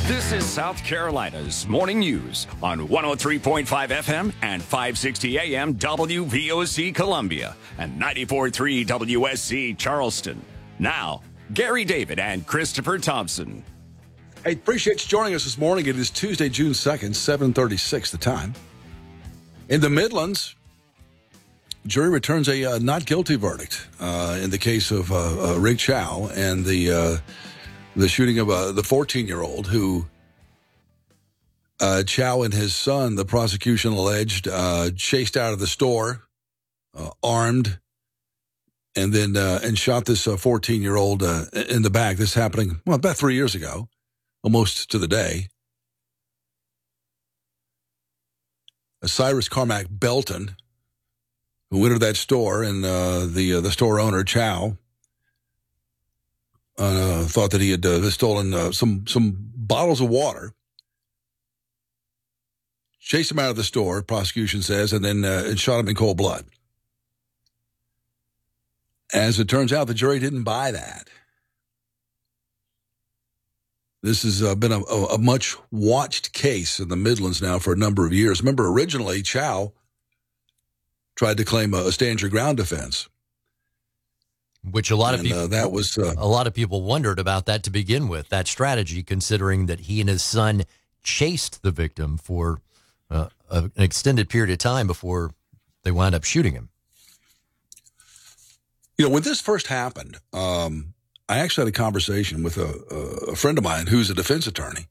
This is South Carolina's Morning News on 103.5 FM and 560 AM WVOC Columbia and 94.3 WSC Charleston. Now, Gary David and Christopher Thompson. Hey, appreciate you joining us this morning. It is Tuesday, June 2nd, 7:36 the time. In the Midlands, jury returns a not guilty verdict in the case of Rick Chow and the shooting of the 14-year-old who Chow and his son, the prosecution alleged, chased out of the store, armed, and then and shot this 14-year-old in the back. This happening, well, about 3 years ago, almost to the day. Cyrus Carmack Belton, who went into that store, and the store owner, Chow, thought that he had stolen some bottles of water, chased him out of the store, prosecution says, and then and shot him in cold blood. As it turns out, the jury didn't buy that. This has been a much-watched case in the Midlands now for a number of years. Remember, originally, Chow tried to claim a stand-your-ground defense. Which a lot of people that was a lot of people wondered about that to begin with, that strategy, considering that he and his son chased the victim for an extended period of time before they wound up shooting him. You know, when this first happened, I actually had a conversation with a friend of mine who's a defense attorney,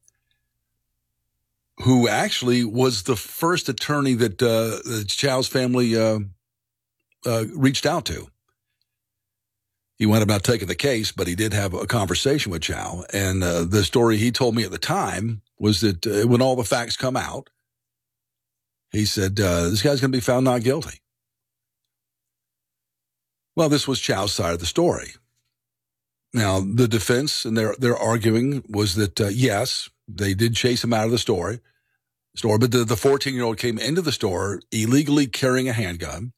who actually was the first attorney that the Chow's family reached out to. He went about taking the case, but he did have a conversation with Chow. And the story he told me at the time was that when all the facts come out, he said, this guy's going to be found not guilty. Well, this was Chow's side of the story. Now, the defense, and they're arguing, was that, yes, they did chase him out of the store, but the 14-year-old came into the store illegally carrying a handgun,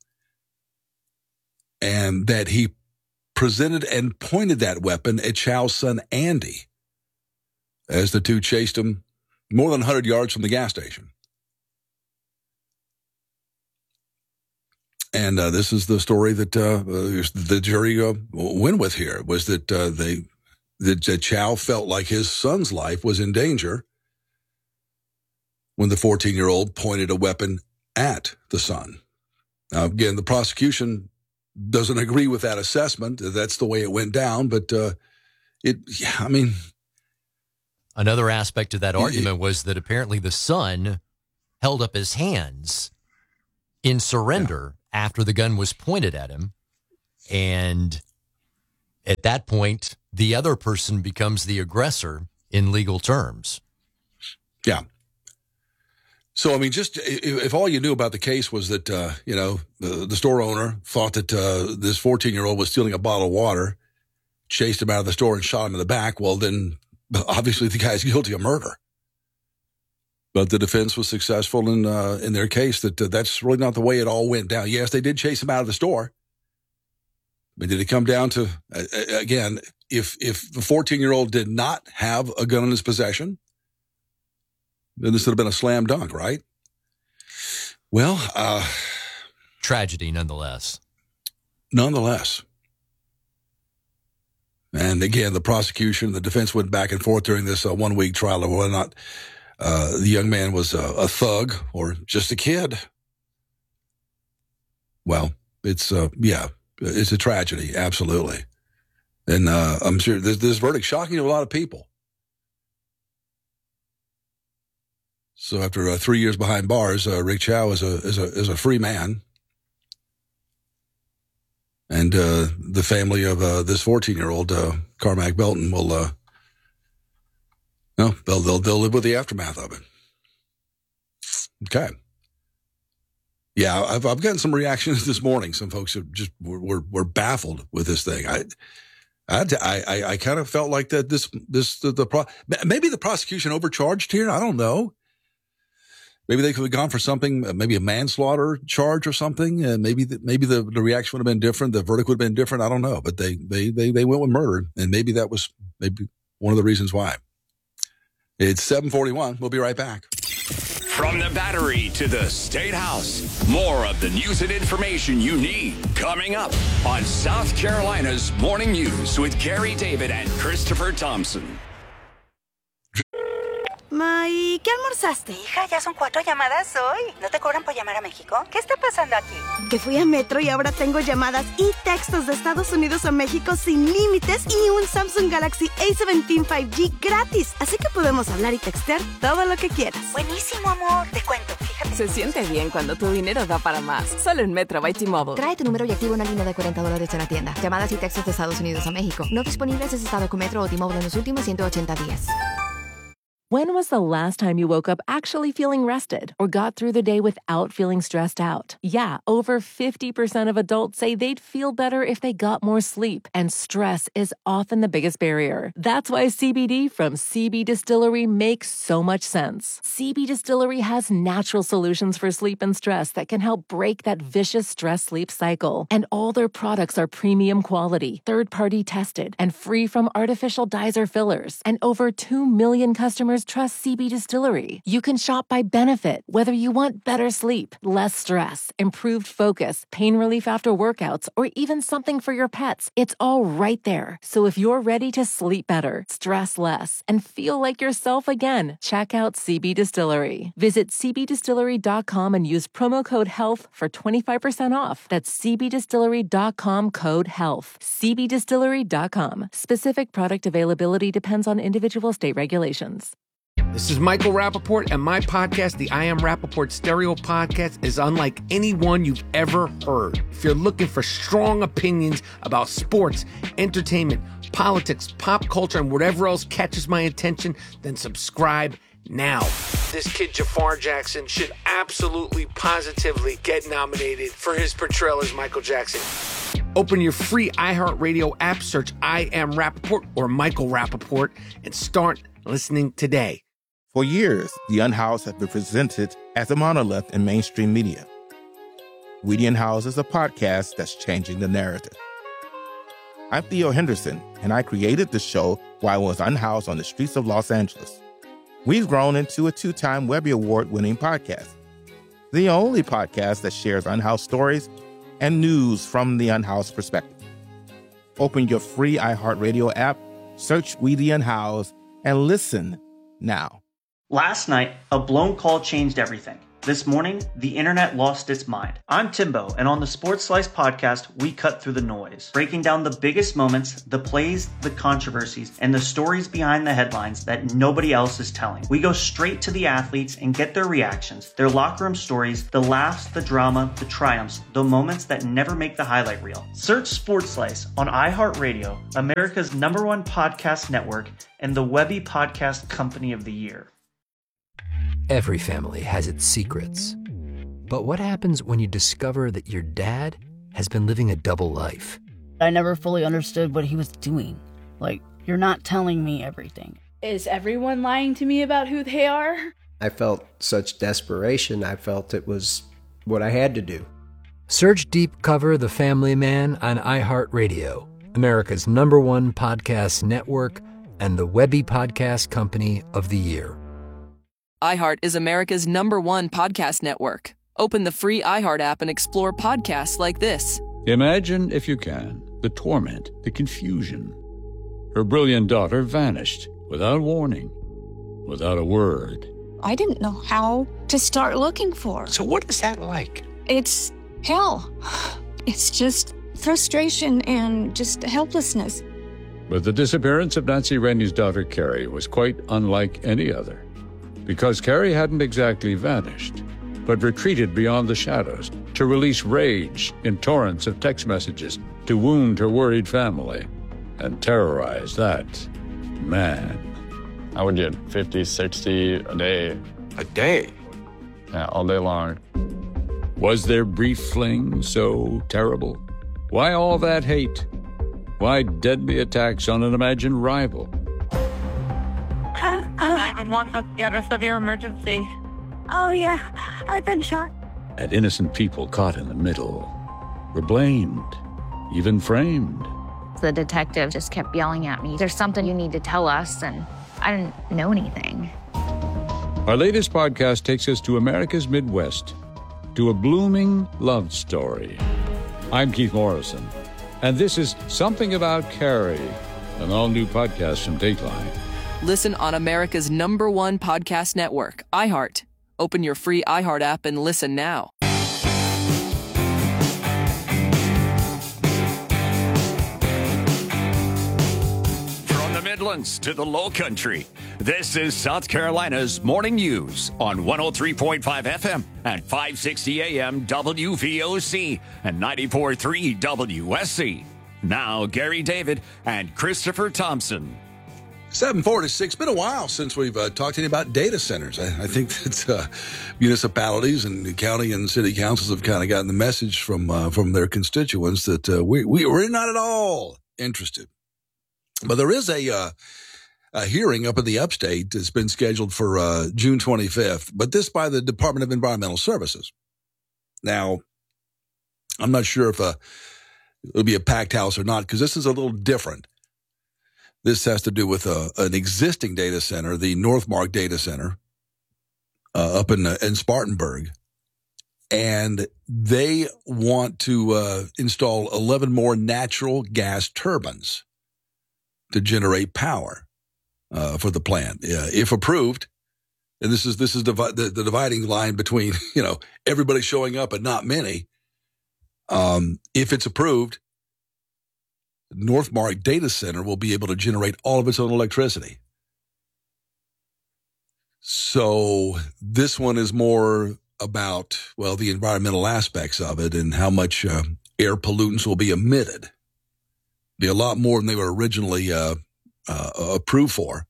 and that he presented and pointed that weapon at Chow's son, Andy, as the two chased him more than 100 yards from the gas station. And this is the story that the jury went with here, was that that Chow felt like his son's life was in danger when the 14-year-old pointed a weapon at the son. Now, again, the prosecution doesn't agree with that assessment. That's the way it went down, but another aspect of that argument was that apparently the son held up his hands in surrender after the gun was pointed at him, and at that point, the other person becomes the aggressor in legal terms. Yeah. So, I mean, just if all you knew about the case was that, the store owner thought that this 14-year-old was stealing a bottle of water, chased him out of the store and shot him in the back, well, then obviously the guy's guilty of murder. But the defense was successful in their case that that's really not the way it all went down. Yes, they did chase him out of the store. But did it come down to, again, if the 14-year-old did not have a gun in his possession, then this would have been a slam dunk, right? Well, tragedy nonetheless. Nonetheless. And again, the prosecution, the defense went back and forth during this 1-week trial of whether or not the young man was a thug or just a kid. Well, it's a tragedy, absolutely. And I'm sure this verdict shocking to a lot of people. So after 3 years behind bars, Rick Chow is a free man, and the family of this 14-year-old Carmack Belton will they'll live with the aftermath of it. Okay. Yeah, I've gotten some reactions this morning. Some folks have just were baffled with this thing. I kind of felt like that maybe the prosecution overcharged here. I don't know. Maybe they could have gone for something, maybe a manslaughter charge or something. Maybe the reaction would have been different. The verdict would have been different. I don't know. But they went with murder, and maybe that was maybe one of the reasons why. It's 7:41. We'll be right back. From the Battery to the State House, more of the news and information you need coming up on South Carolina's Morning News with Carrie David and Christopher Thompson. Ma, ¿y qué almorzaste? Hija, ya son 4 llamadas hoy. ¿No te cobran por llamar a México? ¿Qué está pasando aquí? Que fui a Metro y ahora tengo llamadas y textos de Estados Unidos a México sin límites y un Samsung Galaxy A17 5G gratis. Así que podemos hablar y textear todo lo que quieras. Buenísimo, amor. Te cuento, fíjate. Se siente bien cuando tu dinero da para más. Solo en Metro by T-Mobile. Trae tu número y activa una línea de $40 en la tienda. Llamadas y textos de Estados Unidos a México. No disponibles en estado con Metro o T-Mobile en los últimos 180 días. When was the last time you woke up actually feeling rested or got through the day without feeling stressed out? Yeah, over 50% of adults say they'd feel better if they got more sleep, and stress is often the biggest barrier. That's why CBD from CB Distillery makes so much sense. CB Distillery has natural solutions for sleep and stress that can help break that vicious stress-sleep cycle. And all their products are premium quality, third-party tested, and free from artificial dyes or fillers. And over 2 million customers trust CB Distillery. You can shop by benefit, whether you want better sleep, less stress, improved focus, pain relief after workouts, or even something for your pets. It's all right there. So if you're ready to sleep better, stress less, and feel like yourself again, check out CB Distillery. Visit cbdistillery.com and use promo code HEALTH for 25% off. That's cbdistillery.com code HEALTH. cbdistillery.com. Specific product availability depends on individual state regulations. This is Michael Rappaport, and my podcast, the I Am Rappaport Stereo Podcast, is unlike any one you've ever heard. If you're looking for strong opinions about sports, entertainment, politics, pop culture, and whatever else catches my attention, then subscribe now. This kid, Jafar Jackson, should absolutely, positively get nominated for his portrayal as Michael Jackson. Open your free iHeartRadio app, search I Am Rappaport or Michael Rappaport, and start listening today. For years, The Unhoused has been presented as a monolith in mainstream media. We the Unhoused is a podcast that's changing the narrative. I'm Theo Henderson, and I created the show while I was unhoused on the streets of Los Angeles. We've grown into a 2-time Webby Award-winning podcast, the only podcast that shares unhoused stories and news from the unhoused perspective. Open your free iHeartRadio app, search We the Unhoused, and listen now. Last night, a blown call changed everything. This morning, the internet lost its mind. I'm Timbo, and on the Sports Slice podcast, we cut through the noise, breaking down the biggest moments, the plays, the controversies, and the stories behind the headlines that nobody else is telling. We go straight to the athletes and get their reactions, their locker room stories, the laughs, the drama, the triumphs, the moments that never make the highlight reel. Search Sports Slice on iHeartRadio, America's #1 podcast network, and the Webby Podcast Company of the Year. Every family has its secrets. But what happens when you discover that your dad has been living a double life? I never fully understood what he was doing. Like, you're not telling me everything. Is everyone lying to me about who they are? I felt such desperation. I felt it was what I had to do. Search Deep Cover The Family Man on iHeartRadio, America's #1 podcast network, and the Webby Podcast Company of the Year. iHeart is America's #1 podcast network. Open the free iHeart app and explore podcasts like this. Imagine, if you can, the torment, the confusion. Her brilliant daughter vanished without warning, without a word. I didn't know how to start looking for her. So what is that like? It's hell. It's just frustration and just helplessness. But the disappearance of Nancy Rennie's daughter, Carrie, was quite unlike any other. Because Carrie hadn't exactly vanished, but retreated beyond the shadows to release rage in torrents of text messages to wound her worried family and terrorize that man. I would get 50, 60 a day. A day? Yeah, all day long. Was their brief fling so terrible? Why all that hate? Why deadly attacks on an imagined rival? 911, got a severe emergency. Oh, yeah, I've been shot. And innocent people caught in the middle were blamed, even framed. The detective just kept yelling at me, "There's something you need to tell us." And I didn't know anything. Our latest podcast takes us to America's Midwest, to a blooming love story. I'm Keith Morrison, and this is Something About Carrie, an all-new podcast from Dateline. Listen on America's #1 podcast network, iHeart. Open your free iHeart app and listen now. From the Midlands to the Low Country, this is South Carolina's Morning News on 103.5 FM and 560 AM WVOC and 94.3 WSC. Now, Gary David and Christopher Thompson. 746. Been a while since we've talked any about data centers. I think that municipalities and the county and city councils have kind of gotten the message from their constituents that we're not at all interested. But there is a hearing up in the upstate that's been scheduled for June 25th, but this by the Department of Environmental Services. Now, I'm not sure if it'll be a packed house or not, because this is a little different. This has to do with an existing data center, the Northmark Data Center, up in Spartanburg. And they want to install 11 more natural gas turbines to generate power for the plant. If approved, and this is the dividing line between, everybody showing up and not many. If it's approved, Northmark Data Center will be able to generate all of its own electricity. So this one is more about, the environmental aspects of it and how much air pollutants will be emitted. Be a lot more than they were originally approved for.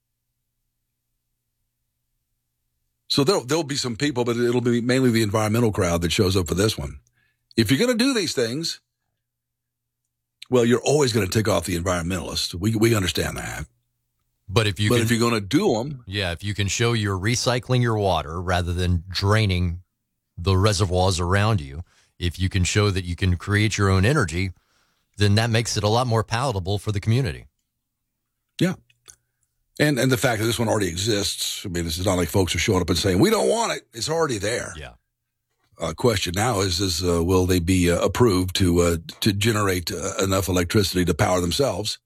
So there'll be some people, but it'll be mainly the environmental crowd that shows up for this one. If you're going to do these things, you're always going to tick off the environmentalists. We understand that. But if you're going to do them, if you can show you're recycling your water rather than draining the reservoirs around you, if you can show that you can create your own energy, then that makes it a lot more palatable for the community. Yeah. And the fact that this one already exists, this is not like folks are showing up and saying, we don't want it. It's already there. Yeah. Question now is will they be approved to generate enough electricity to power themselves?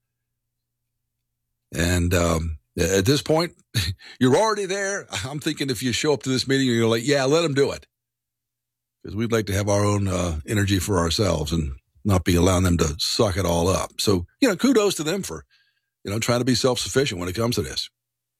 And at this point, you're already there. I'm thinking if you show up to this meeting, you're like, let them do it. Because we'd like to have our own energy for ourselves and not be allowing them to suck it all up. So, kudos to them for, trying to be self-sufficient when it comes to this.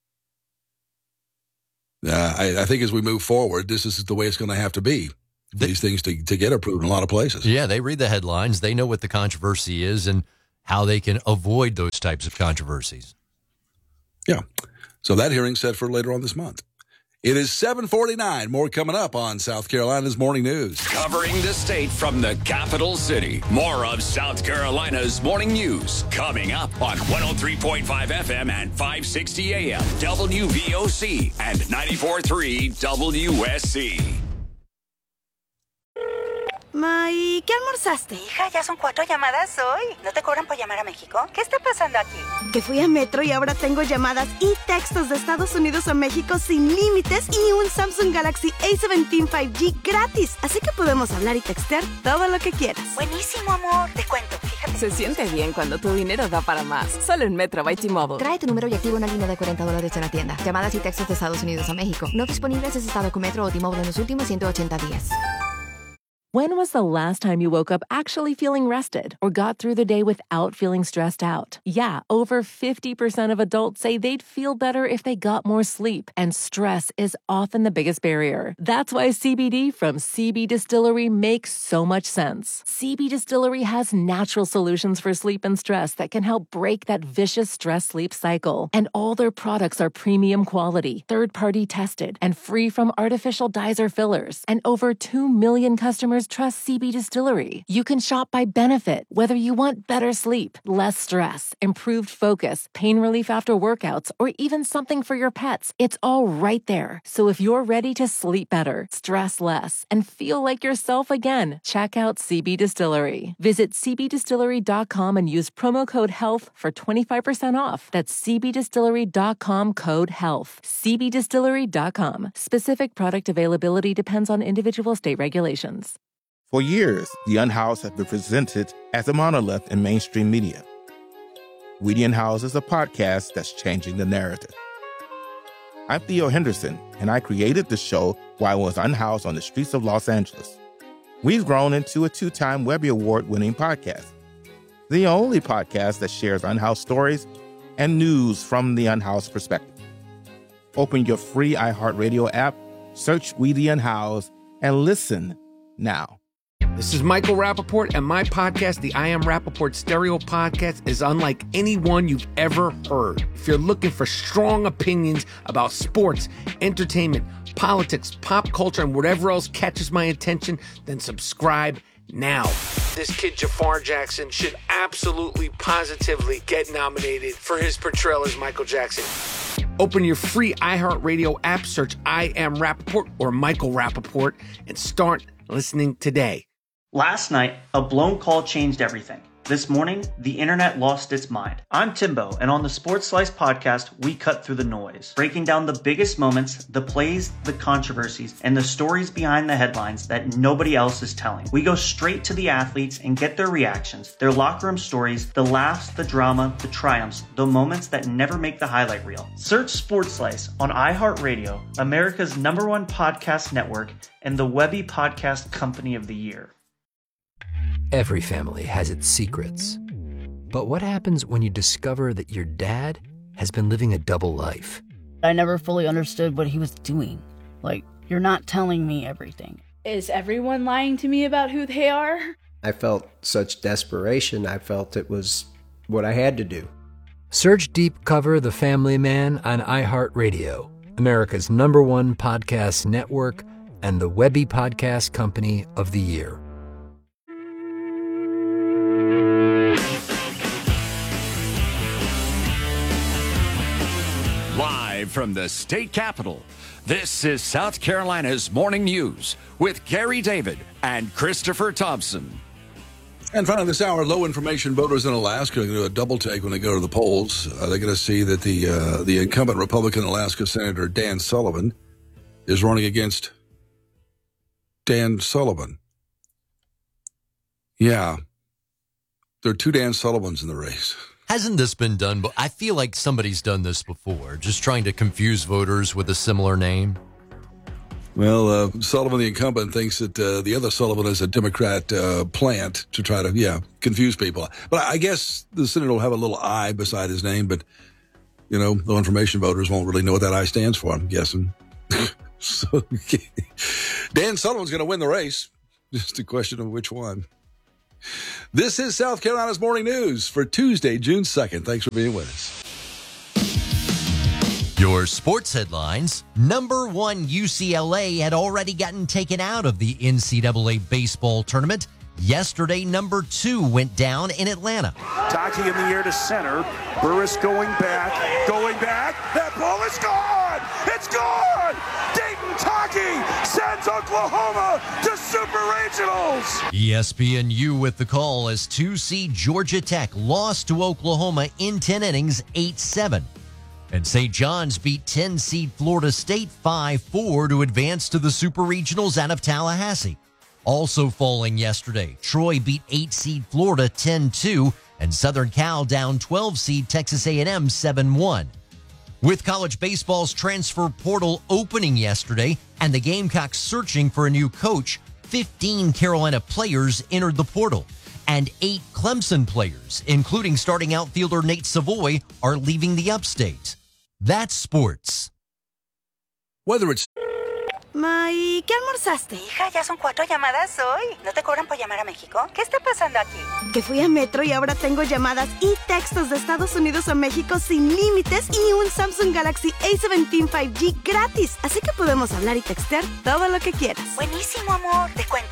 I think as we move forward, this is the way it's going to have to be. These things to get approved in a lot of places. Yeah, they read the headlines. They know what the controversy is and how they can avoid those types of controversies. Yeah. So that hearing's set for later on this month. It is 7:49. More coming up on South Carolina's Morning News. Covering the state from the capital city. More of South Carolina's Morning News coming up on 103.5 FM and 560 AM WVOC and 94.3 WSC. May, ¿qué almorzaste? Hija, ya son 4 llamadas hoy. ¿No te cobran por llamar a México? ¿Qué está pasando aquí? Que fui a Metro y ahora tengo llamadas y textos de Estados Unidos a México sin límites y un Samsung Galaxy A17 5G gratis. Así que podemos hablar y textear todo lo que quieras. Buenísimo, amor. Te cuento, fíjate. Se siente bien cuando tu dinero da para más. Solo en Metro by T-Mobile. Trae tu número y activa una línea de $40 en la tienda. Llamadas y textos de Estados Unidos a México. No disponibles en estado con Metro o T-Mobile en los últimos 180 días. When was the last time you woke up actually feeling rested or got through the day without feeling stressed out? Yeah, over 50% of adults say they'd feel better if they got more sleep, and stress is often the biggest barrier. That's why CBD from CB Distillery makes so much sense. CB Distillery has natural solutions for sleep and stress that can help break that vicious stress-sleep cycle. And all their products are premium quality, third-party tested, and free from artificial dyes or fillers. And over 2 million customers customers trust CB Distillery. You can shop by benefit, whether you want better sleep, less stress, improved focus, pain relief after workouts, or even something for your pets. It's all right there. So if you're ready to sleep better, stress less, and feel like yourself again, check out CB Distillery. Visit cbdistillery.com and use promo code HEALTH for 25% off. That's cbdistillery.com, code HEALTH. cbdistillery.com. Specific product availability depends on individual state regulations. For years, The Unhoused have been presented as a monolith in mainstream media. Weedy and House is a podcast that's changing the narrative. I'm Theo Henderson, and I created the show while I was unhoused on the streets of Los Angeles. We've grown into a 2-time Webby Award-winning podcast, the only podcast that shares unhoused stories and news from the unhoused perspective. Open your free iHeartRadio app, search Weedy and House, and listen now. This is Michael Rappaport, and my podcast, the I Am Rappaport Stereo Podcast, is unlike anyone you've ever heard. If you're looking for strong opinions about sports, entertainment, politics, pop culture, and whatever else catches my attention, then subscribe now. This kid, Jafar Jackson, should absolutely, positively get nominated for his portrayal as Michael Jackson. Open your free iHeartRadio app, search I Am Rappaport or Michael Rappaport, and start listening today. Last night, a blown call changed everything. This morning, the internet lost its mind. I'm Timbo, and on the Sports Slice podcast, we cut through the noise, breaking down the biggest moments, the plays, the controversies, and the stories behind the headlines that nobody else is telling. We go straight to the athletes and get their reactions, their locker room stories, the laughs, the drama, the triumphs, the moments that never make the highlight reel. Search Sports Slice on iHeartRadio, America's #1 podcast network, and the Webby Podcast Company of the Year. Every family has its secrets. But what happens when you discover that your dad has been living a double life? I never fully understood what he was doing. Like, you're not telling me everything. Is everyone lying to me about who they are? I felt such desperation, I felt it was what I had to do. Search Deep Cover The Family Man on iHeartRadio, America's #1 podcast network, and the Webby Podcast Company of the Year. Live from the state capitol, this is South Carolina's Morning News with Gary David and Christopher Thompson. And finally this hour, low-information voters in Alaska are going to do a double-take when they go to the polls. They're going to see that the incumbent Republican Alaska Senator Dan Sullivan is running against Dan Sullivan. Yeah, there are 2 Dan Sullivans in the race. Hasn't this been done? But I feel like somebody's done this before, just trying to confuse voters with a similar name. Well, Sullivan, the incumbent, thinks that the other Sullivan is a Democrat plant to try to, confuse people. But I guess the senator will have a little I beside his name, but, low information voters won't really know what that I stands for, I'm guessing. So, Dan Sullivan's going to win the race. Just a question of which one. This is South Carolina's Morning News for Tuesday, June 2nd. Thanks for being with us. Your sports headlines. #1 UCLA had already gotten taken out of the NCAA baseball tournament. Yesterday, #2 went down in Atlanta. Taki in the air to center. Burris going back. That ball is gone. It's gone. Dayton Taki sends Oklahoma to Super Regionals. ESPNU with the call as 2-seed Georgia Tech lost to Oklahoma in 10 innings, 8-7. And St. John's beat 10-seed Florida State 5-4 to advance to the Super Regionals out of Tallahassee. Also falling yesterday, Troy beat 8-seed Florida 10-2, and Southern Cal down 12-seed Texas A&M 7-1. With college baseball's transfer portal opening yesterday and the Gamecocks searching for a new coach, 15 Carolina players entered the portal, and 8 Clemson players, including starting outfielder Nate Savoy, are leaving the upstate. That's sports. Whether it's... Ma, ¿y qué almorzaste? Hija, ya son 4 llamadas hoy. ¿No te cobran por llamar a México? ¿Qué está pasando aquí? Que fui a Metro y ahora tengo llamadas y textos de Estados Unidos a México sin límites y un Samsung Galaxy A17 5G gratis. Así que podemos hablar y textear todo lo que quieras. Buenísimo, amor. Te cuento. Fíjate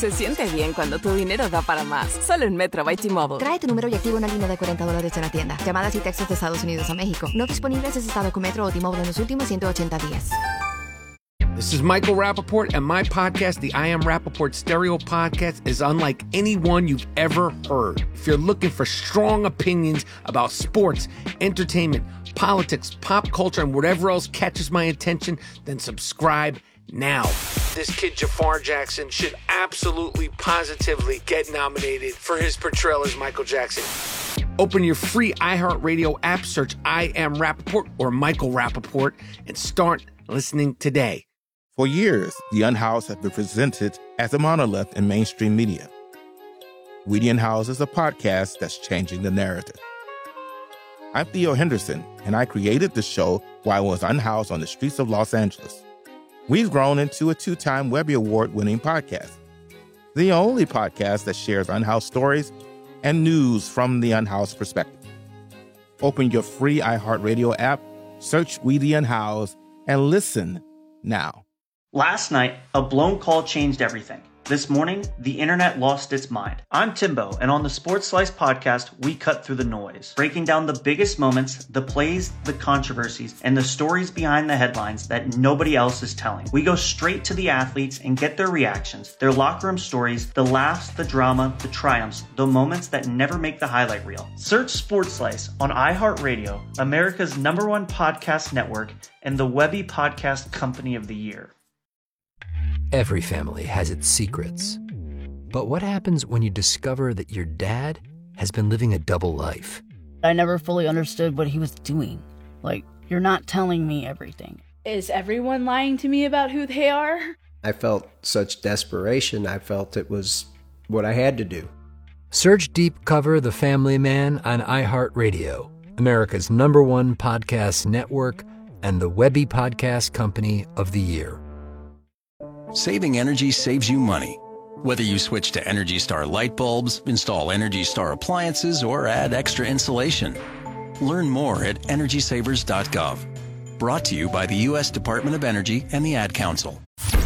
Se siente bien cuando tu dinero da para más. Solo en Metro by T-Mobile. Trae tu número y activa una línea de $40 en la tienda. Llamadas y textos de Estados Unidos a México. No disponibles en estado con Metro o T-Mobile en los últimos 180 días. This is Michael Rappaport, and my podcast, the I Am Rappaport Stereo Podcast, is unlike anyone you've ever heard. If you're looking for strong opinions about sports, entertainment, politics, pop culture, and whatever else catches my attention, then subscribe now. This kid Jafar Jackson should absolutely, positively get nominated for his portrayal as Michael Jackson. Open your free iHeartRadio app, search I Am Rappaport or Michael Rappaport, and start listening today. For years, the Unhoused have been presented as a monolith in mainstream media. Weedy and House is a podcast that's changing the narrative. I'm Theo Henderson, and I created the show while I was unhoused on the streets of Los Angeles. We've grown into a 2-time Webby Award-winning podcast, the only podcast that shares unhoused stories and news from the unhoused perspective. Open your free iHeartRadio app, search Weedy and House, and listen now. Last night, a blown call changed everything. This morning, the internet lost its mind. I'm Timbo, and on the Sports Slice podcast, we cut through the noise, breaking down the biggest moments, the plays, the controversies, and the stories behind the headlines that nobody else is telling. We go straight to the athletes and get their reactions, their locker room stories, the laughs, the drama, the triumphs, the moments that never make the highlight reel. Search Sports Slice on iHeartRadio, America's #1 podcast network, and the Webby Podcast Company of the Year. Every family has its secrets. But what happens when you discover that your dad has been living a double life? I never fully understood what he was doing. Like, you're not telling me everything. Is everyone lying to me about who they are? I felt such desperation, I felt it was what I had to do. Search Deep Cover The Family Man on iHeartRadio, America's #1 podcast network, and the Webby Podcast Company of the Year. Saving energy saves you money. Whether you switch to Energy Star light bulbs, install Energy Star appliances, or add extra insulation. Learn more at EnergySavers.gov. Brought to you by the U.S. Department of Energy and the Ad Council.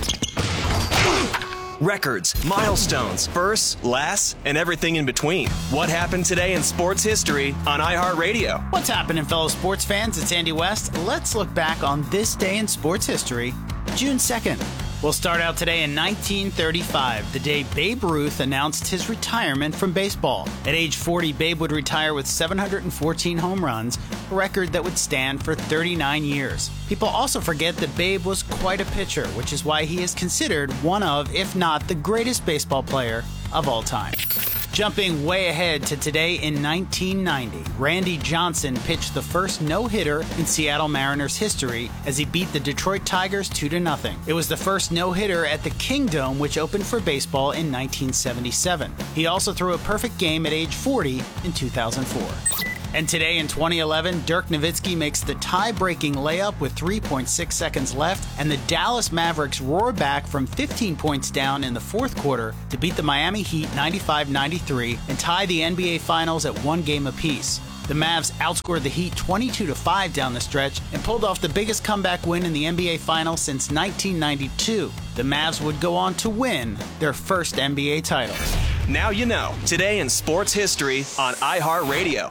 Records, milestones, firsts, lasts, and everything in between. What happened today in sports history on iHeartRadio? What's happening, fellow sports fans? It's Andy West. Let's look back on this day in sports history, June 2nd. We'll start out today in 1935, the day Babe Ruth announced his retirement from baseball. At age 40, Babe would retire with 714 home runs, a record that would stand for 39 years. People also forget that Babe was quite a pitcher, which is why he is considered one of, if not the greatest baseball player of all time. Jumping way ahead to today in 1990, Randy Johnson pitched the first no-hitter in Seattle Mariners history as he beat the Detroit Tigers 2-0. It was the first no-hitter at the Kingdome, which opened for baseball in 1977. He also threw a perfect game at age 40 in 2004. And today in 2011, Dirk Nowitzki makes the tie-breaking layup with 3.6 seconds left, and the Dallas Mavericks roar back from 15 points down in the fourth quarter to beat the Miami Heat 95-93 and tie the NBA Finals at 1 game apiece. The Mavs outscored the Heat 22-5 down the stretch and pulled off the biggest comeback win in the NBA Finals since 1992. The Mavs would go on to win their first NBA title. Now you know, today in sports history on iHeartRadio.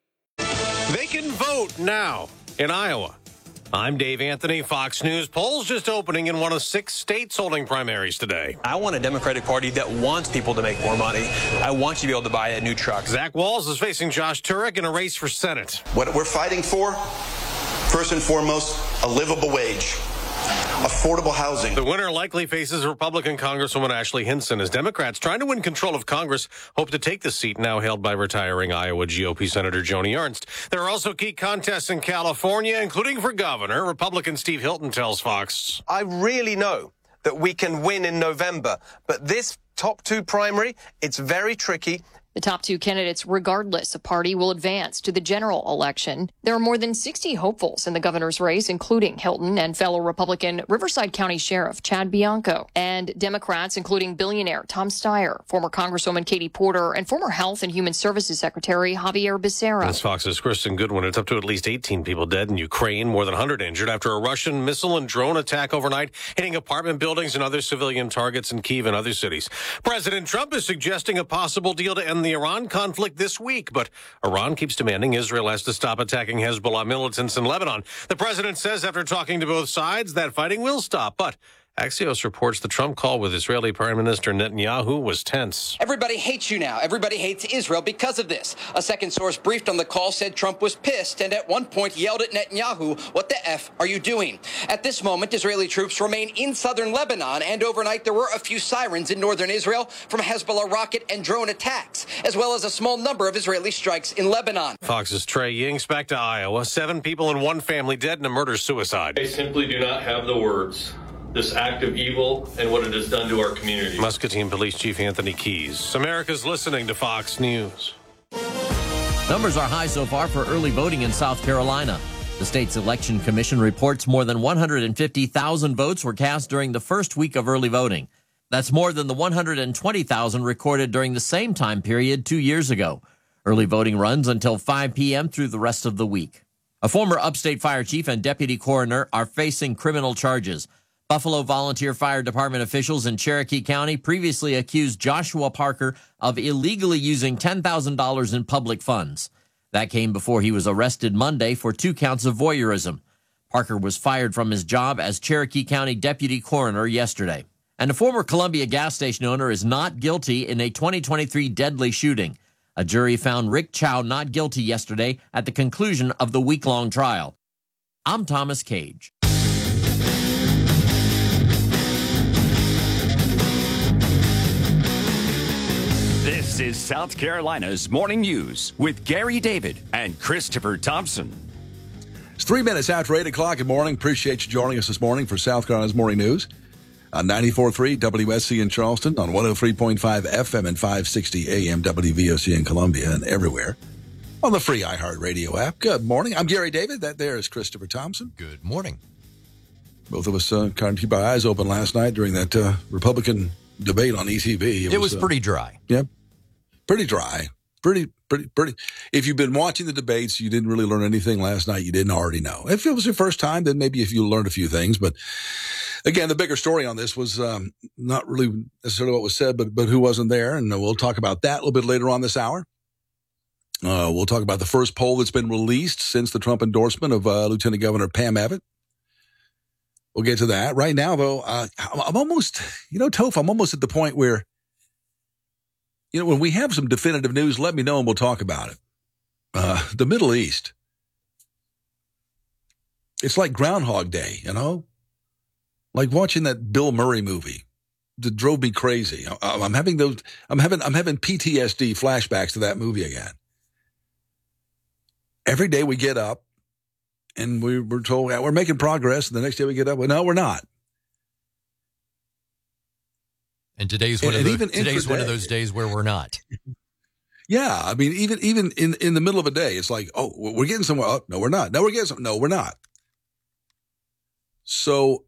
They can vote now in Iowa. I'm Dave Anthony, Fox News. Polls just opening in one of 6 states holding primaries today. I want a Democratic Party that wants people to make more money. I want you to be able to buy a new truck. Zach Walz is facing Josh Turek in a race for Senate. What we're fighting for, first and foremost, a livable wage. Affordable housing. The winner likely faces Republican Congresswoman Ashley Hinson as Democrats trying to win control of Congress hope to take the seat now held by retiring Iowa GOP Senator Joni Ernst. There are also key contests in California, including for governor. Republican Steve Hilton tells Fox. I really know that we can win in November, but this top 2 primary, it's very tricky. The top two candidates, regardless of party, will advance to the general election. There are more than 60 hopefuls in the governor's race, including Hilton and fellow Republican Riverside County Sheriff Chad Bianco, and Democrats, including billionaire Tom Steyer, former Congresswoman Katie Porter, and former Health and Human Services Secretary Javier Becerra. That's Fox's Kristen Goodwin. It's up to at least 18 people dead in Ukraine, more than 100 injured after a Russian missile and drone attack overnight, hitting apartment buildings and other civilian targets in Kyiv and other cities. President Trump is suggesting a possible deal to end the Iran conflict this week, but Iran keeps demanding Israel has to stop attacking Hezbollah militants in Lebanon. The president says after talking to both sides that fighting will stop, but Axios reports the Trump call with Israeli Prime Minister Netanyahu was tense. Everybody hates you now. Everybody hates Israel because of this. A second source briefed on the call said Trump was pissed and at one point yelled at Netanyahu, "What the F are you doing?" At this moment, Israeli troops remain in southern Lebanon, and overnight there were a few sirens in northern Israel from Hezbollah rocket and drone attacks, as well as a small number of Israeli strikes in Lebanon. Fox's Trey Yings back to Iowa. 7 people and 1 family dead in a murder-suicide. They simply do not have the words. This act of evil and what it has done to our community. Muscatine Police Chief Anthony Keys. America's listening to Fox News. Numbers are high so far for early voting in South Carolina. The state's election commission reports more than 150,000 votes were cast during the first week of early voting. That's more than the 120,000 recorded during the same time period 2 years ago. Early voting runs until 5 p.m. through the rest of the week. A former upstate fire chief and deputy coroner are facing criminal charges. Buffalo Volunteer Fire Department officials in Cherokee County previously accused Joshua Parker of illegally using $10,000 in public funds. That came before he was arrested Monday for 2 counts of voyeurism. Parker was fired from his job as Cherokee County deputy coroner yesterday. And a former Columbia gas station owner is not guilty in a 2023 deadly shooting. A jury found Rick Chow not guilty yesterday at the conclusion of the week-long trial. I'm Thomas Cage. This is South Carolina's Morning News with Gary David and Christopher Thompson. It's 3 minutes after 8 o'clock. Good morning. Appreciate you joining us this morning for South Carolina's Morning News on 94.3 WSC in Charleston, on 103.5 FM and 560 AM WVOC in Columbia, and everywhere on the free iHeartRadio app. Good morning. I'm Gary David. That there is Christopher Thompson. Good morning. Both of us kind of keep our eyes open last night during that Republican debate on ETV. It was pretty dry. Yeah. Pretty dry. Pretty. If you've been watching the debates, you didn't really learn anything last night you didn't already know. If it was your first time, then maybe if you learned a few things. But again, the bigger story on this was not really necessarily what was said, but who wasn't there. And we'll talk about that a little bit later on this hour. We'll talk about the first poll that's been released since the Trump endorsement of Lieutenant Governor Pam Abbott. We'll get to that. Right now, though, I'm almost, Toph, I'm almost at the point where, when we have some definitive news, let me know and we'll talk about it. The Middle East. It's like Groundhog Day, like watching that Bill Murray movie that drove me crazy. I'm having PTSD flashbacks to that movie again. Every day we get up and we're told we're making progress. And the next day we get up, well, no, we're not. And today's one of those days where we're not. Yeah, I mean, even in the middle of a day, it's like, oh, we're getting somewhere. Oh, no, we're not. No, we're getting somewhere. No, we're not. So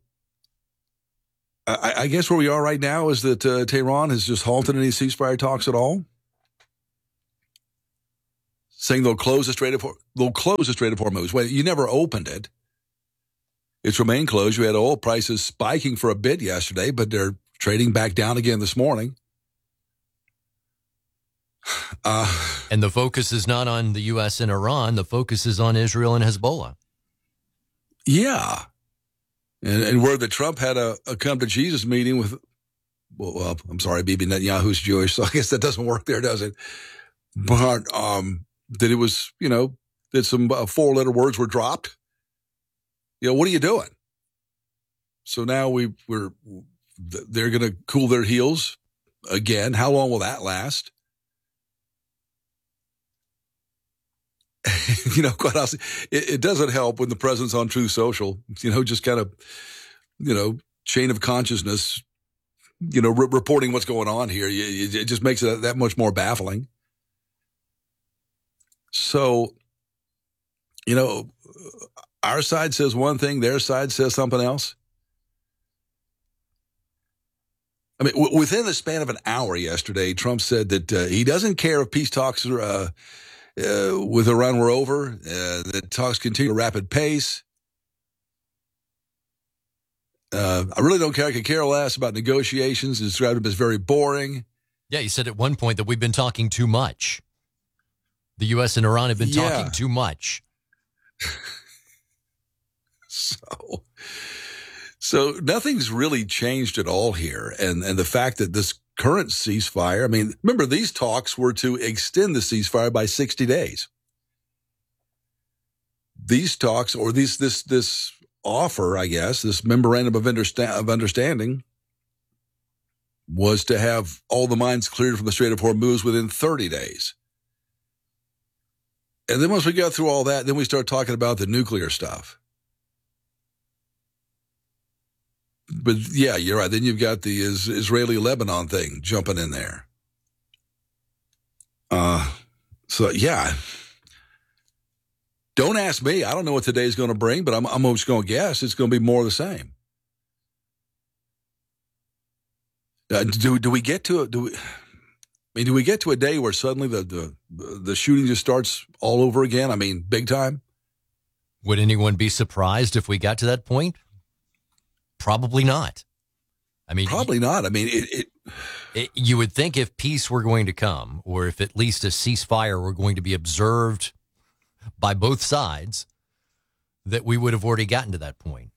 I guess where we are right now is that Tehran has just halted any ceasefire talks at all, saying they'll close the Strait of Hormuz. Well, you never opened it. It's remained closed. You had oil prices spiking for a bit yesterday, but they're trading back down again this morning. And the focus is not on the U.S. and Iran. The focus is on Israel and Hezbollah. Yeah. And where the Trump had a come-to-Jesus meeting with, well, I'm sorry, Bibi Netanyahu's Jewish, so I guess that doesn't work there, does it? But that it was, that some 4-letter words were dropped. What are you doing? So now they're going to cool their heels again. How long will that last? Quite honestly, it doesn't help when the president's on Truth Social, just kind of, chain of consciousness, reporting what's going on here. It just makes it that much more baffling. So, our side says one thing, their side says something else. I mean, within the span of an hour yesterday, Trump said that he doesn't care if peace talks with Iran were over, that talks continue at a rapid pace. I really don't care. I could care less about negotiations. He described them as very boring. Yeah, he said at one point that we've been talking too much. The U.S. and Iran have been talking too much. So nothing's really changed at all here. And the fact that this current ceasefire, I mean, remember, these talks were to extend the ceasefire by 60 days. These talks, or this offer, I guess, this memorandum of understanding, was to have all the mines cleared from the Strait of Hormuz within 30 days. And then once we got through all that, then we start talking about the nuclear stuff. But yeah, you're right. Then you've got the Israeli-Lebanon thing jumping in there. So yeah. Don't ask me. I don't know what today's going to bring, but I'm just going to guess it's going to be more of the same. Do we get to do we get to a day where suddenly the shooting just starts all over again? I mean, big time. Would anyone be surprised if we got to that point? Probably not. I mean, probably not. I mean, you would think if peace were going to come, or if at least a ceasefire were going to be observed by both sides, that we would have already gotten to that point.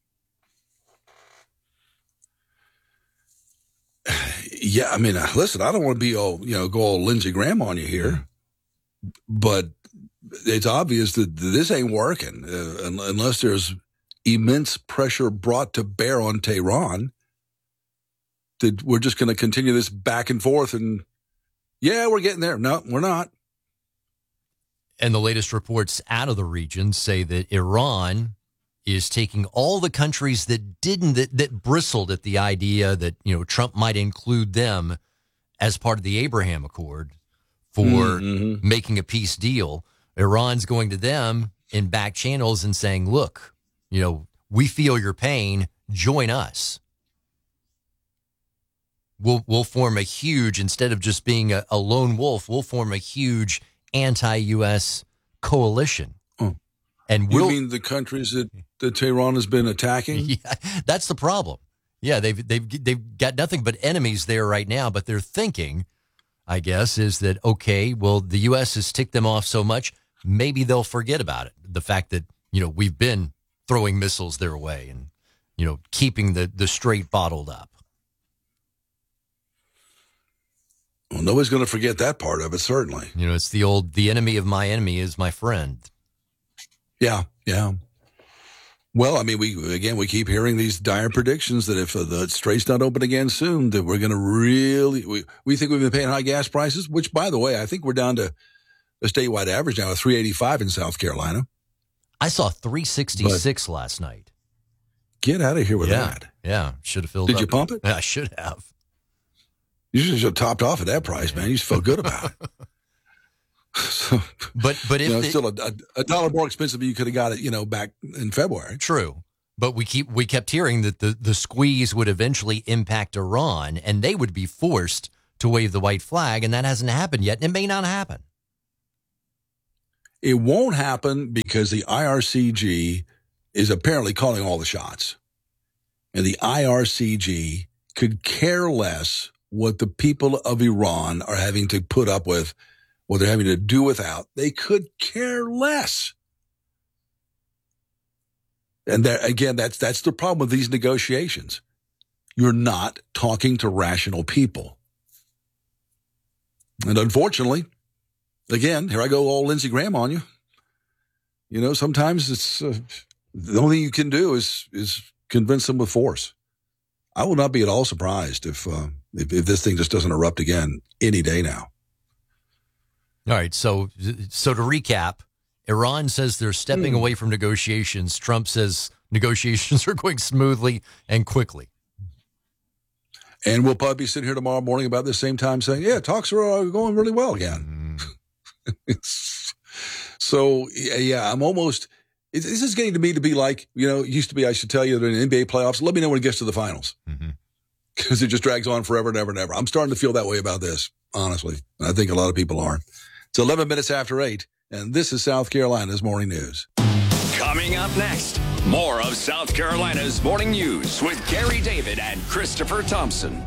Yeah, I mean, listen, I don't want to be all, go all Lindsey Graham on you here, but it's obvious that this ain't working unless there's immense pressure brought to bear on Tehran. That we're just going to continue this back and forth, and yeah, we're getting there. No, we're not. And the latest reports out of the region say that Iran is taking all the countries that bristled at the idea that, Trump might include them as part of the Abraham Accord for making a peace deal. Iran's going to them in back channels and saying, look, we feel your pain, join us. We'll form a huge, instead of just being a lone wolf, we'll form a huge anti-U.S. coalition. And you mean the countries that Tehran has been attacking? Yeah, that's the problem. Yeah, they've got nothing but enemies there right now, but their thinking, I guess, is that, okay, well, the U.S. has ticked them off so much, maybe they'll forget about it. The fact that, we've been throwing missiles their way and, keeping the strait bottled up. Well, nobody's going to forget that part of it, certainly. It's the enemy of my enemy is my friend. Yeah. Well, I mean, we keep hearing these dire predictions that if the strait's not open again soon, that we're going to really, we think we've been paying high gas prices, which, by the way, I think we're down to a statewide average now of $3.85 in South Carolina. I saw $3.66 last night. Get out of here with that. Yeah, should have filled up. Did you pump it? I should have. You should have topped off at that price, man. You just felt good about it. So, but if it's still a dollar more expensive than you could have got it, back in February. True. But we kept hearing that the squeeze would eventually impact Iran, and they would be forced to wave the white flag, and that hasn't happened yet, and it may not happen. It won't happen because the IRCG is apparently calling all the shots. And the IRCG could care less what the people of Iran are having to put up with, what they're having to do without. They could care less. And there, again, that's the problem with these negotiations. You're not talking to rational people. And unfortunately, again, here I go all Lindsey Graham on you. Sometimes it's the only thing you can do is convince them with force. I will not be at all surprised if this thing just doesn't erupt again any day now. All right, so to recap, Iran says they're stepping away from negotiations. Trump says negotiations are going smoothly and quickly. And we'll probably be sitting here tomorrow morning about the same time saying, yeah, talks are going really well again. So, yeah, I'm almost, this is getting to me to be like, it used to be, I should tell you, in NBA playoffs, let me know when it gets to the finals. Because it just drags on forever and ever and ever. I'm starting to feel that way about this, honestly. I think a lot of people are. It's 11 minutes after 8, and this is South Carolina's Morning News. Coming up next, more of South Carolina's Morning News with Gary David and Christopher Thompson.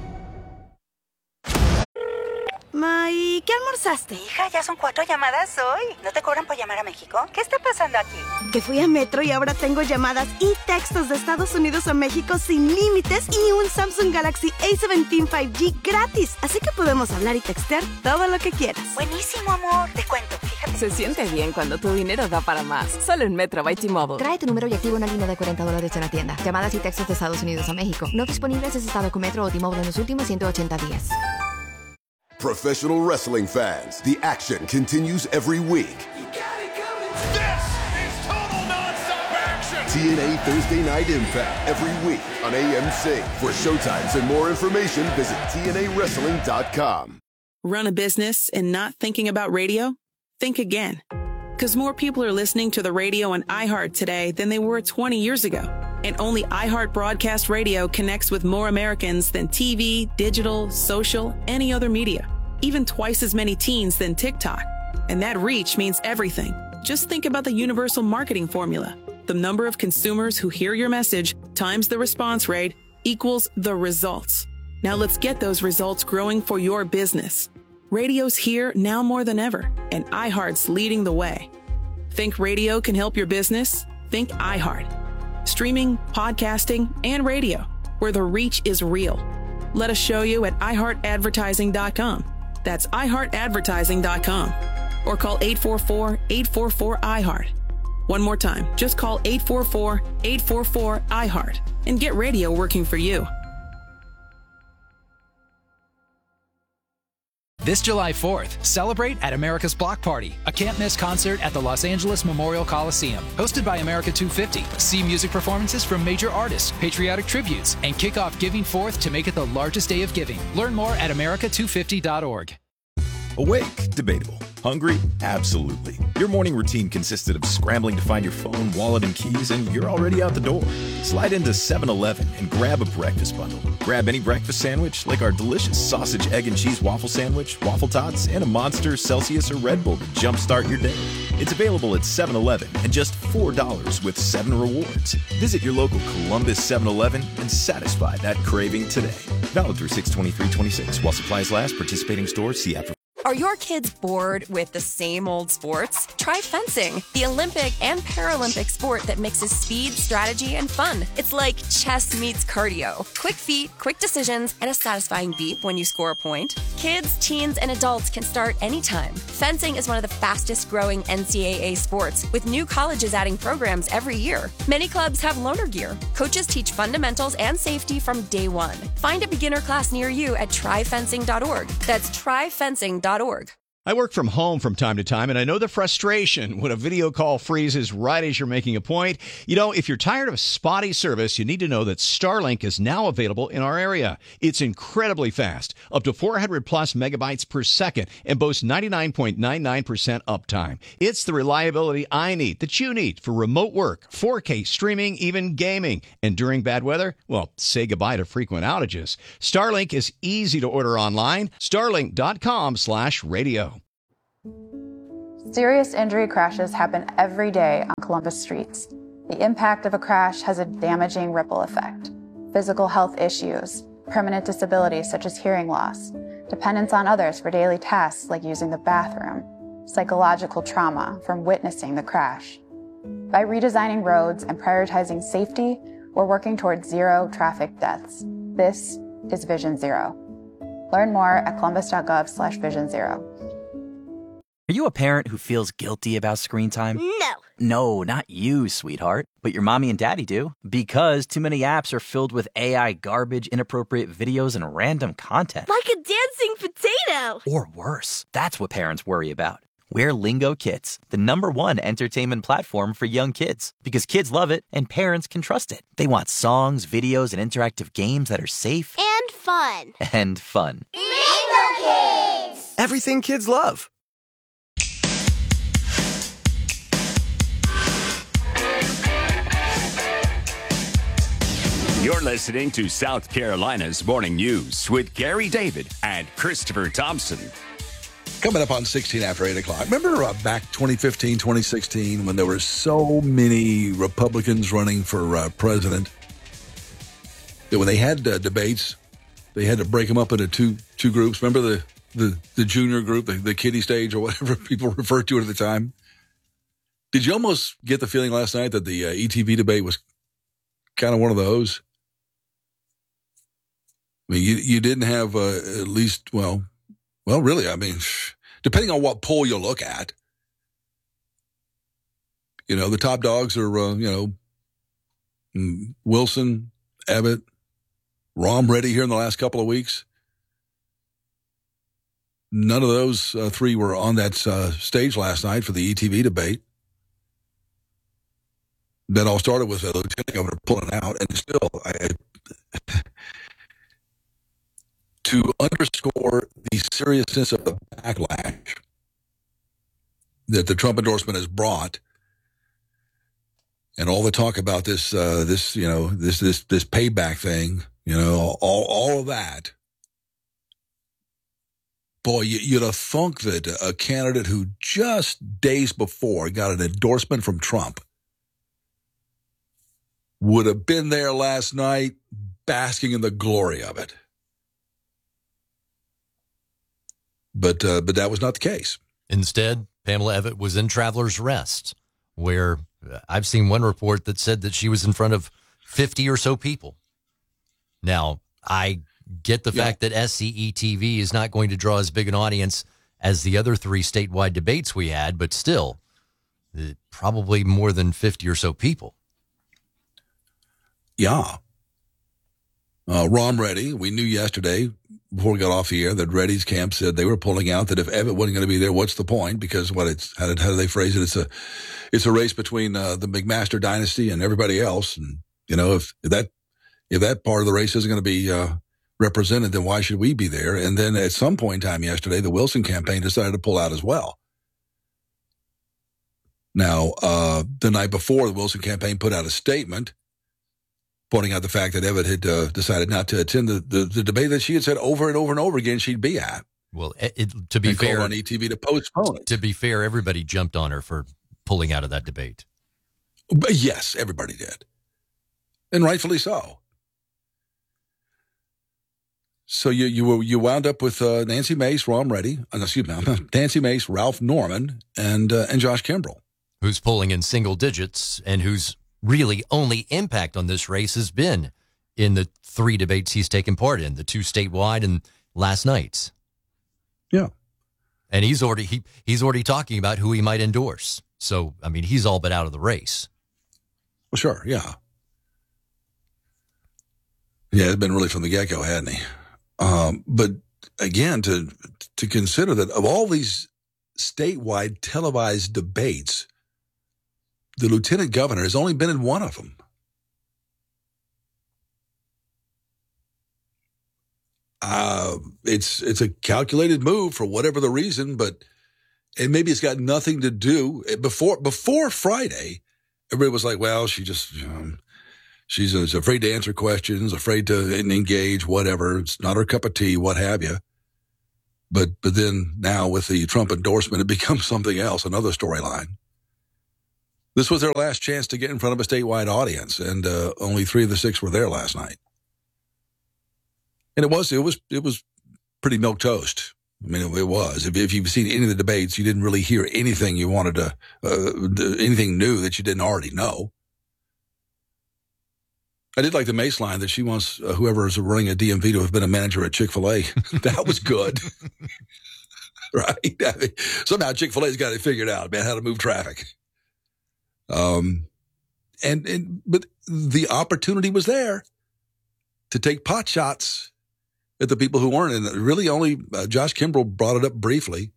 Ma, ¿y qué almorzaste? Hija, ya son 4 llamadas hoy. ¿No te cobran por llamar a México? ¿Qué está pasando aquí? Que fui a Metro y ahora tengo llamadas y textos de Estados Unidos a México sin límites y un Samsung Galaxy A17 5G gratis. Así que podemos hablar y textear todo lo que quieras. Buenísimo, amor. Te cuento, fíjate. Se siente bien cuando tu dinero da para más. Solo en Metro by T-Mobile. Trae tu número y activa una línea de $40 en la tienda. Llamadas y textos de Estados Unidos a México. No disponibles si has estado con Metro o T-Mobile en los últimos 180 días. Professional wrestling fans, the action continues every week. This is total nonstop action! TNA Thursday Night Impact every week on AMC. For showtimes and more information, visit TNAWrestling.com. Run a business and not thinking about radio? Think again. Because more people are listening to the radio on iHeart today than they were 20 years ago. And only iHeart Broadcast Radio connects with more Americans than TV, digital, social, any other media. Even twice as many teens than TikTok. And that reach means everything. Just think about the universal marketing formula. The number of consumers who hear your message times the response rate equals the results. Now let's get those results growing for your business. Radio's here now more than ever, and iHeart's leading the way. Think radio can help your business? Think iHeart. Streaming, podcasting, and radio, where the reach is real. Let us show you at iHeartAdvertising.com. That's iHeartAdvertising.com. Or call 844-844-iHeart. One more time, just call 844-844-iHeart and get radio working for you. This July 4th, celebrate at America's Block Party, a can't-miss concert at the Los Angeles Memorial Coliseum. Hosted by America 250. See music performances from major artists, patriotic tributes, and kick off Giving Forth to make it the largest day of giving. Learn more at america250.org. Awake? Debatable. Hungry? Absolutely. Your morning routine consisted of scrambling to find your phone, wallet, and keys, and you're already out the door. Slide into 7-Eleven and grab a breakfast bundle. Grab any breakfast sandwich, like our delicious sausage, egg, and cheese waffle sandwich, waffle tots, and a Monster, Celsius, or Red Bull to jumpstart your day. It's available at 7-Eleven and just $4 with 7 rewards. Visit your local Columbus 7-Eleven and satisfy that craving today. Valid through 6/23/26. While supplies last, participating stores, see app. Are your kids bored with the same old sports? Try fencing, the Olympic and Paralympic sport that mixes speed, strategy, and fun. It's like chess meets cardio. Quick feet, quick decisions, and a satisfying beep when you score a point. Kids, teens, and adults can start anytime. Fencing is one of the fastest growing NCAA sports, with new colleges adding programs every year. Many clubs have loaner gear. Coaches teach fundamentals and safety from day one. Find a beginner class near you at tryfencing.org. That's tryfencing.org. I work from home from time to time, and I know the frustration when a video call freezes right as you're making a point. You know, if you're tired of spotty service, you need to know that Starlink is now available in our area. It's incredibly fast, up to 400 plus megabytes per second, and boasts 99.99% uptime. It's the reliability I need, that you need, for remote work, 4K streaming, even gaming. And during bad weather, well, say goodbye to frequent outages. Starlink is easy to order online. Starlink.com/radio. Serious injury crashes happen every day on Columbus streets. The impact of a crash has a damaging ripple effect. Physical health issues, permanent disabilities such as hearing loss, dependence on others for daily tasks like using the bathroom, psychological trauma from witnessing the crash. By redesigning roads and prioritizing safety, we're working towards zero traffic deaths. This is Vision Zero. Learn more at columbus.gov/Vision Zero. Are you a parent who feels guilty about screen time? No. No, not you, sweetheart. But your mommy and daddy do. Because too many apps are filled with AI garbage, inappropriate videos, and random content. Like a dancing potato. Or worse. That's what parents worry about. We're Lingo Kids, the #1 entertainment platform for young kids. Because kids love it and parents can trust it. They want songs, videos, and interactive games that are safe. And fun. And fun. Lingo Kids! Everything kids love. You're listening to South Carolina's Morning News with Gary David and Christopher Thompson. Coming up on 16 after 8 o'clock. Remember back 2015, 2016, when there were so many Republicans running for president, that when they had debates, they had to break them up into two groups. Remember the junior group, the kiddie stage, or whatever people referred to it at the time? Did you almost get the feeling last night that the ETV debate was kind of one of those? I mean, you didn't have at least, well, really, I mean, depending on what poll you look at, the top dogs are, Wilson, Abbott, Rahm Reddy here in the last couple of weeks. None of those three were on that stage last night for the ETV debate. That all started with the lieutenant governor pulling out, and still, to underscore the seriousness of the backlash that the Trump endorsement has brought, and all the talk about this payback thing, all of that. Boy, you'd have thunk that a candidate who just days before got an endorsement from Trump would have been there last night basking in the glory of it. But that was not the case. Instead, Pamela Evette was in Traveler's Rest, where I've seen one report that said that she was in front of 50 or so people. Now, I get the fact that SCE-TV is not going to draw as big an audience as the other three statewide debates we had, but still, probably more than 50 or so people. Yeah. Rahm Reddy, we knew yesterday before we got off the air that Reddy's camp said they were pulling out, that if Evette wasn't going to be there, what's the point? Because how do they phrase it? It's a race between the McMaster dynasty and everybody else. And, if that part of the race isn't going to be represented, then why should we be there? And then at some point in time yesterday, the Wilson campaign decided to pull out as well. Now, the night before, the Wilson campaign put out a statement pointing out the fact that Evette had decided not to attend the debate that she had said over and over and over again she'd be at. Well, to be fair, on ETV to postpone it. To be fair, everybody jumped on her for pulling out of that debate. But yes, everybody did, and rightfully so. So you wound up with Nancy Mace, Rahm Reddy, Nancy Mace, Ralph Norman, and Josh Kimbrell, who's polling in single digits and who's really only impact on this race has been in the three debates he's taken part in, the two statewide and last night's. Yeah. And he's already talking about who he might endorse. So, I mean, he's all but out of the race. Well, sure, yeah. Yeah, it's been really from the get-go, hasn't he? But again, to consider that of all these statewide televised debates, the lieutenant governor has only been in one of them. It's a calculated move for whatever the reason, and maybe it's got nothing to do. Before Friday, everybody was like, well, she's afraid to answer questions, afraid to engage, whatever. It's not her cup of tea, what have you. But then now with the Trump endorsement, it becomes something else, another storyline. This was their last chance to get in front of a statewide audience, and only 3 of the 6 were there last night. And it was pretty milquetoast. I mean, it was. If you've seen any of the debates, you didn't really hear anything you wanted to, anything new that you didn't already know. I did like the Mace line that she wants whoever is running a DMV to have been a manager at Chick-fil-A. That was good. Right? I mean, somehow Chick-fil-A's got it figured out, man, how to move traffic. But the opportunity was there to take pot shots at the people who weren't. And really only Josh Kimbrell brought it up briefly.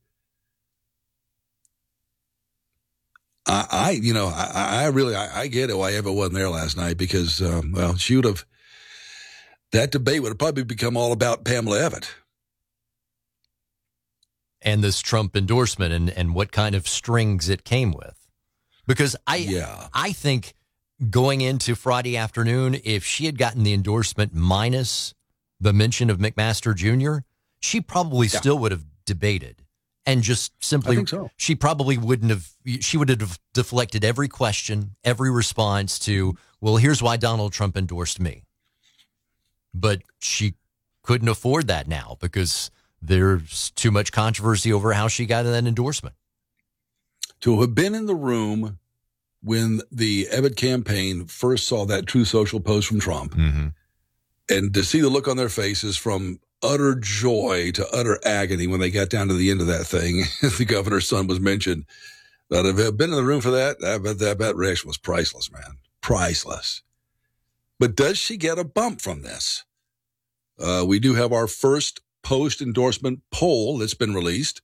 I get it why Eva wasn't there last night because, she would have, that debate would have probably become all about Pamela Evette. And this Trump endorsement and what kind of strings it came with. Because I think going into Friday afternoon, if she had gotten the endorsement minus the mention of McMaster Jr., she probably still would have debated. And just simply, I think so. she probably wouldn't have, she would have deflected every question, every response to, well, here's why Donald Trump endorsed me. But she couldn't afford that now because there's too much controversy over how she got that endorsement. To have been in the room when the Abbott campaign first saw that Truth Social post from Trump, and to see the look on their faces from utter joy to utter agony when they got down to the end of that thing, the governor's son was mentioned, that if I've been in the room for that reaction was priceless, man. Priceless. But does she get a bump from this? We do have our first post-endorsement poll that's been released.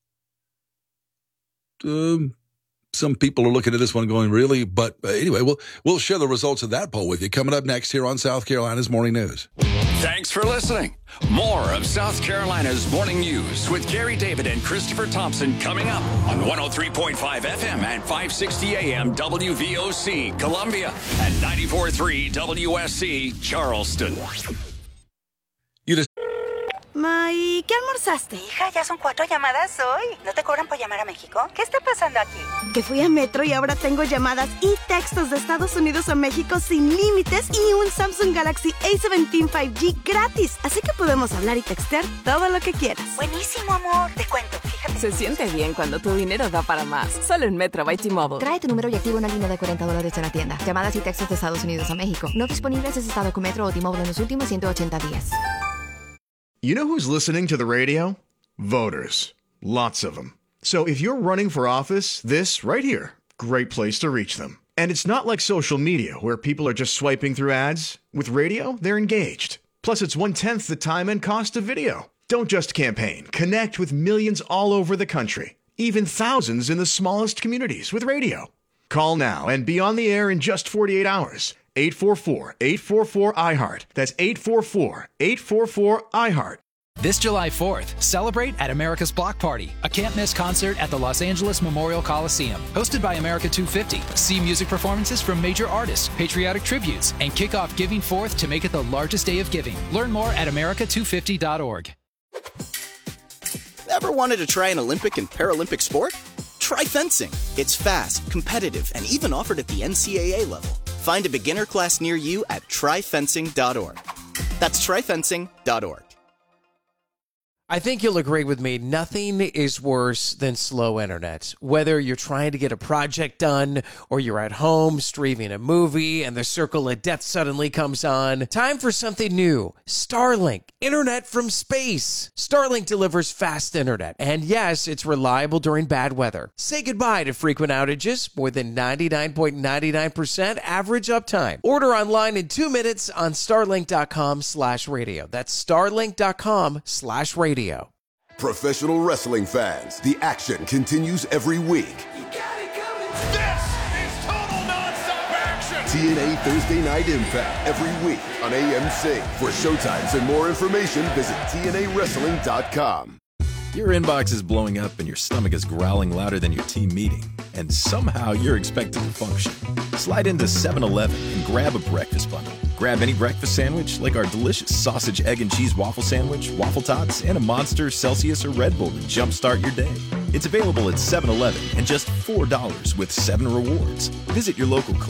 Some people are looking at this one going, really? But anyway, we'll share the results of that poll with you coming up next here on South Carolina's Morning News. Thanks for listening. More of South Carolina's Morning News with Gary David and Christopher Thompson coming up on 103.5 FM and 560 AM WVOC Columbia and 94.3 WSC Charleston. Ma, ¿y qué almorzaste? Hija, ya son 4 llamadas hoy. ¿No te cobran por llamar a México? ¿Qué está pasando aquí? Que fui a Metro y ahora tengo llamadas y textos de Estados Unidos a México sin límites y un Samsung Galaxy A17 5G gratis. Así que podemos hablar y textear todo lo que quieras. Buenísimo, amor. Te cuento, fíjate. Se siente bien cuando tu dinero da para más. Solo en Metro by T-Mobile. Trae tu número y activa una línea de $40 en la tienda. Llamadas y textos de Estados Unidos a México. No disponibles si estado con Metro o T-Mobile en los últimos 180 días. You know who's listening to the radio? Voters. Lots of them. So if you're running for office, this right here, great place to reach them. And it's not like social media where people are just swiping through ads. With radio, they're engaged. Plus, it's 1/10 the time and cost of video. Don't just campaign. Connect with millions all over the country, even thousands in the smallest communities with radio. Call now and be on the air in just 48 hours. 844-844-iHeart. That's 844-844-iHeart. This July 4th, celebrate at America's Block Party, a can't-miss concert at the Los Angeles Memorial Coliseum. Hosted by America 250. See music performances from major artists, patriotic tributes, and kick off Giving Forth to make it the largest day of giving. Learn more at america250.org. Ever wanted to try an Olympic and Paralympic sport? Try fencing. It's fast, competitive, and even offered at the NCAA level. Find a beginner class near you at tryfencing.org. That's tryfencing.org. I think you'll agree with me, nothing is worse than slow internet. Whether you're trying to get a project done or you're at home streaming a movie and the circle of death suddenly comes on, time for something new. Starlink, internet from space. Starlink delivers fast internet, and yes, it's reliable during bad weather. Say goodbye to frequent outages, more than 99.99% average uptime. Order online in 2 minutes on starlink.com/radio. That's starlink.com/radio. Professional wrestling fans, the action continues every week. This is total nonstop action. TNA Thursday Night Impact every week on AMC. For showtimes and more information, visit TNAWrestling.com. Your inbox is blowing up and your stomach is growling louder than your team meeting, and somehow you're expected to function. Slide into 7-Eleven and grab a breakfast bundle. Grab any breakfast sandwich like our delicious sausage, egg, and cheese waffle sandwich, waffle tots, and a Monster, Celsius, or Red Bull to jumpstart your day. It's available at 7-Eleven and just $4 with 7 rewards. Visit your local